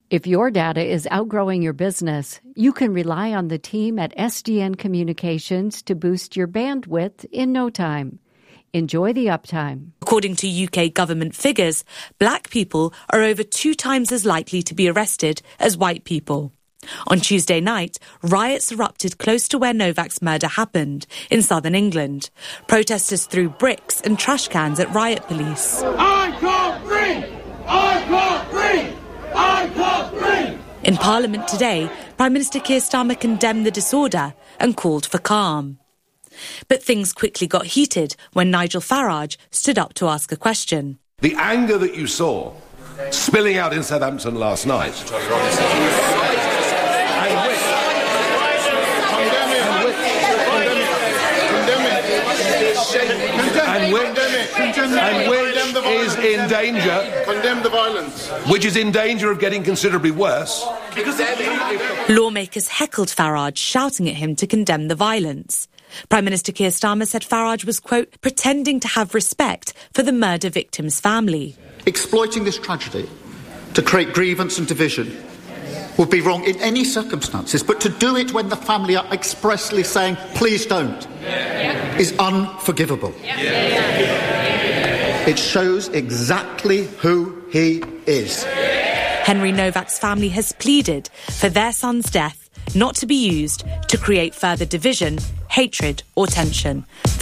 If your data is outgrowing your business, you can rely on the team at SDN Communications to boost your bandwidth in no time. Enjoy the uptime. According to UK government figures, black people are over 2 times as likely to be arrested as white people. On Tuesday night, riots erupted close to where Novak's murder happened, in southern England. Protesters threw bricks and trash cans at riot police. I can't breathe! I can't breathe! I can't breathe! In Parliament today, Prime Minister Keir Starmer condemned the disorder and called for calm. But things quickly got heated when Nigel Farage stood up to ask a question. The anger that you saw spilling out in Southampton last night, is in danger. Condemn the violence. Which is in danger of getting considerably worse. Lawmakers heckled Farage, shouting at him to condemn the violence. Prime Minister Keir Starmer said Farage was, quote, pretending to have respect for the murder victim's family. Exploiting this tragedy to create grievance and division would be wrong in any circumstances, but to do it when the family are expressly saying, please don't, is unforgivable. It shows exactly who he is. Henry Novak's family has pleaded for their son's death not to be used to create further division, hatred or tension.